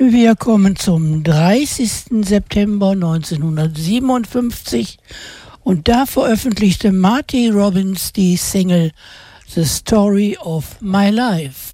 Wir kommen zum 30. September 1957 und da veröffentlichte Marty Robbins die Single The Story of My Life.